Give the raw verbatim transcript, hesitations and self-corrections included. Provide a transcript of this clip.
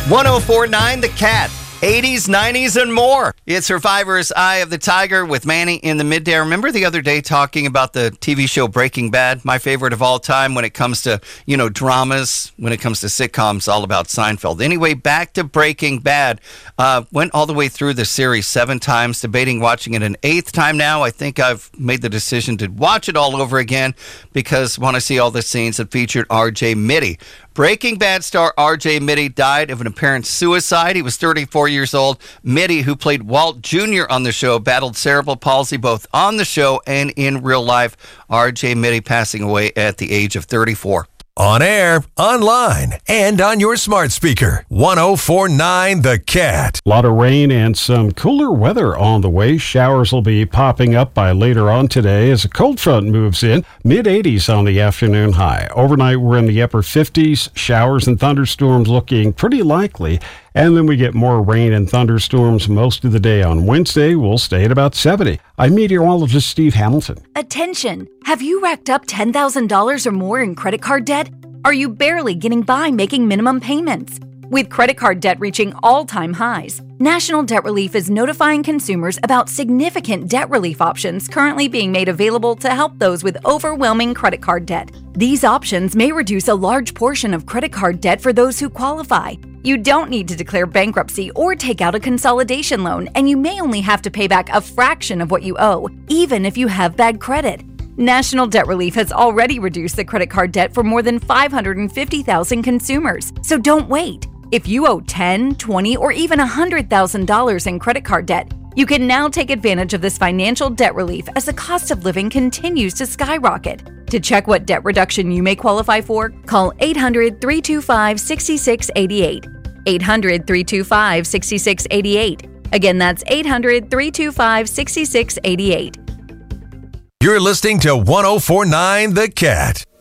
one oh four point nine The Cat. eighties, nineties, and more. It's Survivor's Eye of the Tiger with Manny in the midday. I remember the other day talking about the T V show Breaking Bad, my favorite of all time when it comes to, you know, dramas, when it comes to sitcoms, all about Seinfeld. Anyway, back to Breaking Bad. Uh, went all the way through the series seven times, debating watching it an eighth time now. I think I've made the decision to watch it all over again because I want to see all the scenes that featured R J Mitte. Breaking Bad star R J Mitte died of an apparent suicide. He was thirty-four years old. Mitte, who played Walt Junior on the show, battled cerebral palsy both on the show and in real life. R J Mitte passing away at the age of thirty-four. On air, online, and on your smart speaker. one oh four point nine The Cat. A lot of rain and some cooler weather on the way. Showers will be popping up by later on today as a cold front moves in. mid eighties on the afternoon high. Overnight, we're in the upper fifties. Showers and thunderstorms looking pretty likely. And then we get more rain and thunderstorms most of the day on Wednesday. We'll stay at about seventy. I'm meteorologist Steve Hamilton. Attention! Have you racked up ten thousand dollars or more in credit card debt? Are you barely getting by making minimum payments? With credit card debt reaching all-time highs, National Debt Relief is notifying consumers about significant debt relief options currently being made available to help those with overwhelming credit card debt. These options may reduce a large portion of credit card debt for those who qualify. You don't need to declare bankruptcy or take out a consolidation loan, and you may only have to pay back a fraction of what you owe, even if you have bad credit. National Debt Relief has already reduced the credit card debt for more than five hundred fifty thousand consumers, so don't wait. If you owe ten thousand dollars, twenty thousand dollars, or even one hundred thousand dollars in credit card debt, you can now take advantage of this financial debt relief as the cost of living continues to skyrocket. To check what debt reduction you may qualify for, call eight hundred, three two five, six six eight eight. eight hundred, three two five, six six eight eight. Again, that's eight hundred, three two five, six six eight eight. You're listening to one oh four point nine The Cat.